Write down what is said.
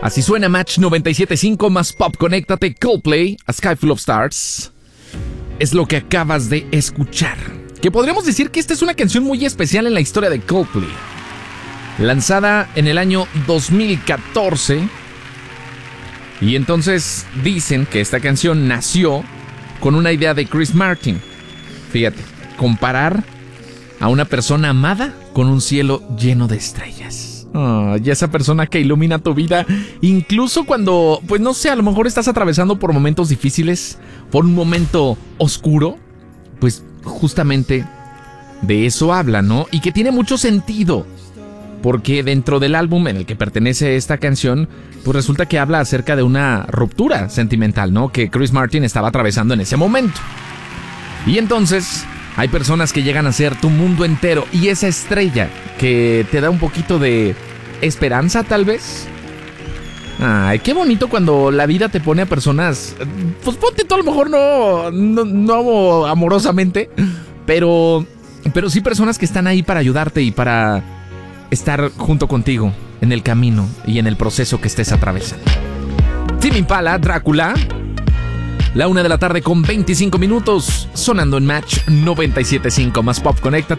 Así suena Match 97.5 más Pop. Conéctate, Coldplay, A Sky Full of Stars. Es lo que acabas de escuchar. Que podríamos decir que esta es una canción muy especial en la historia de Coldplay. Lanzada en el año 2014. Y entonces dicen que esta canción nació con una idea de Chris Martin. Fíjate, comparar a una persona amada con un cielo lleno de estrellas. Y esa persona que ilumina tu vida, incluso cuando, pues no sé, a lo mejor estás atravesando por momentos difíciles, por un momento oscuro, pues justamente de eso habla, ¿no? Y que tiene mucho sentido, porque dentro del álbum en el que pertenece esta canción, pues resulta que habla acerca de una ruptura sentimental, ¿no? Que Chris Martin estaba atravesando en ese momento. Y entonces hay personas que llegan a ser tu mundo entero y esa estrella que te da un poquito de esperanza, tal vez. Ay, qué bonito cuando la vida te pone a personas, pues ponte tú a lo mejor no amorosamente, pero sí personas que están ahí para ayudarte y para estar junto contigo en el camino y en el proceso que estés atravesando. Tame Impala, Drácula. 1:00 p.m, sonando en Match 97.5 más Pop. Conéctate.